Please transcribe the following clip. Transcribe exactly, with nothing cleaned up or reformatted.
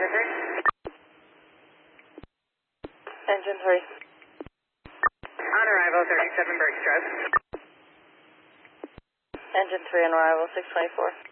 three. Engine three. On arrival, thirty-seven Birch Drive. Engine three on arrival, six twenty-four.